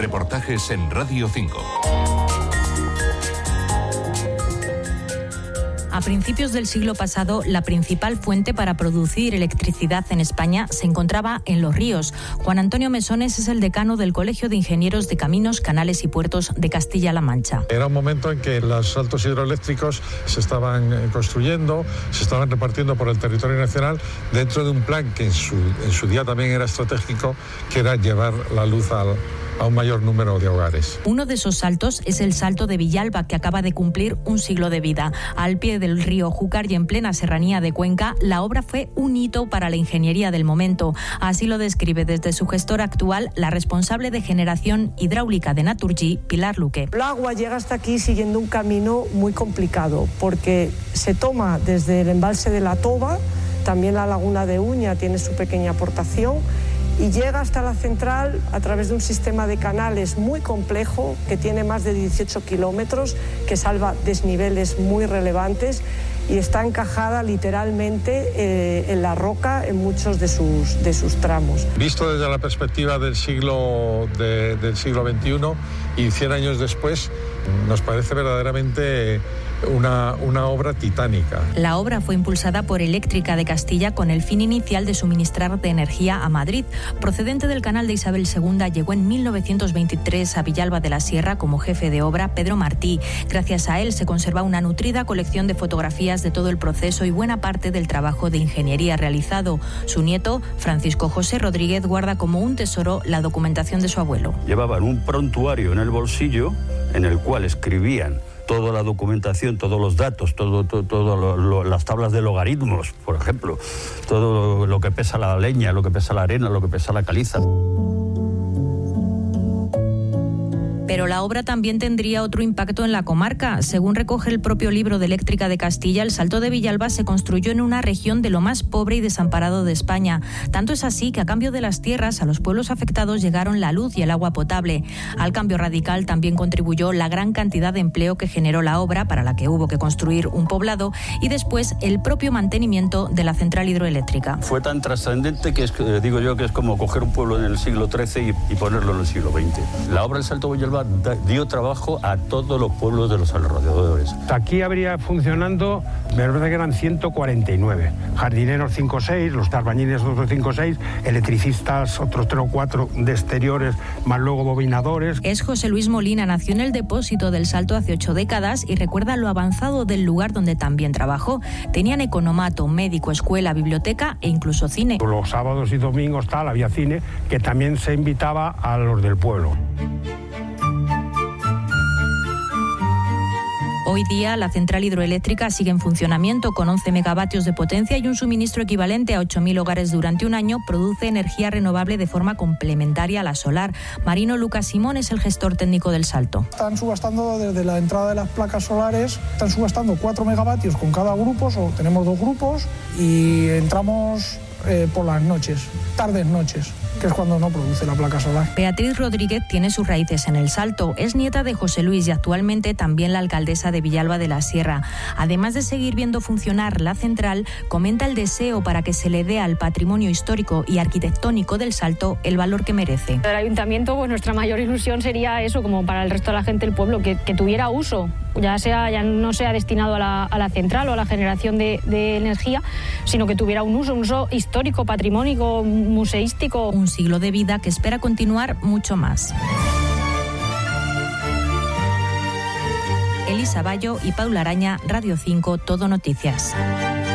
Reportajes en Radio 5. A principios del siglo pasado, la principal fuente para producir electricidad en España se encontraba en los ríos. Juan Antonio Mesones es el decano del Colegio de Ingenieros de Caminos, Canales y Puertos de Castilla-La Mancha. Era un momento en que los saltos hidroeléctricos se estaban construyendo, se estaban repartiendo por el territorio nacional dentro de un plan que en su día también era estratégico, que era llevar la luz a un mayor número de hogares. Uno de esos saltos es el Salto de Villalba, que acaba de cumplir un siglo de vida. Al pie del río Júcar y en plena serranía de Cuenca, la obra fue un hito para la ingeniería del momento. Así lo describe desde su gestora actual la responsable de generación hidráulica de Naturgy, Pilar Luque. El agua llega hasta aquí siguiendo un camino muy complicado, porque se toma desde el embalse de la Toba, también la laguna de Uña tiene su pequeña aportación, y llega hasta la central a través de un sistema de canales muy complejo que tiene más de 18 kilómetros, que salva desniveles muy relevantes y está encajada literalmente en la roca en muchos de sus tramos. Visto desde la perspectiva del siglo XXI y 100 años después, nos parece verdaderamente una obra titánica. La obra fue impulsada por Eléctrica de Castilla con el fin inicial de suministrar de energía a Madrid. Procedente del canal de Isabel II, llegó en 1923 a Villalba de la Sierra como jefe de obra Pedro Martí. Gracias a él se conserva una nutrida colección de fotografías de todo el proceso y buena parte del trabajo de ingeniería realizado. Su nieto, Francisco José Rodríguez, guarda como un tesoro la documentación de su abuelo. Llevaban un prontuario en el bolsillo en el cual escribían toda la documentación, todos los datos, las tablas de logaritmos, por ejemplo, todo lo que pesa la leña, lo que pesa la arena, lo que pesa la caliza. Pero la obra también tendría otro impacto en la comarca. Según recoge el propio libro de Eléctrica de Castilla, el Salto de Villalba se construyó en una región de lo más pobre y desamparado de España. Tanto es así que a cambio de las tierras, a los pueblos afectados llegaron la luz y el agua potable. Al cambio radical también contribuyó la gran cantidad de empleo que generó la obra, para la que hubo que construir un poblado, y después el propio mantenimiento de la central hidroeléctrica. Fue tan trascendente que digo yo que es como coger un pueblo en el siglo XIII y ponerlo en el siglo XX. La obra del Salto de Villalba dio trabajo a todos los pueblos de los alrededores. Aquí habría funcionando, me parece que eran 149. Jardineros 5 o 6, los albañiles otros 5 o 6, electricistas otros 3 o 4 de exteriores, más luego bobinadores. Es José Luis Molina, nació en el depósito del Salto hace 8 décadas y recuerda lo avanzado del lugar donde también trabajó. Tenían economato, médico, escuela, biblioteca e incluso cine. Los sábados y domingos había cine que también se invitaba a los del pueblo. Hoy día la central hidroeléctrica sigue en funcionamiento con 11 megavatios de potencia y un suministro equivalente a 8.000 hogares durante un año. Produce energía renovable de forma complementaria a la solar. Marino Lucas Simón es el gestor técnico del Salto. Están subastando desde la entrada de las placas solares, están subastando 4 megavatios con cada grupo, tenemos 2 grupos y entramos por las noches, tardes noches, que es cuando no produce la placa solar. Beatriz Rodríguez tiene sus raíces en el Salto, es nieta de José Luis y actualmente también la alcaldesa de Villalba de la Sierra. Además de seguir viendo funcionar la central, comenta el deseo para que se le dé al patrimonio histórico y arquitectónico del Salto el valor que merece. El ayuntamiento, pues nuestra mayor ilusión sería eso, como para el resto de la gente del pueblo, que tuviera uso, ya no sea destinado a la central o a la generación de energía, sino que tuviera un uso histórico, patrimónico, museístico. Un siglo de vida que espera continuar mucho más. Elisa Bayo y Paula Araña, Radio 5, Todo Noticias.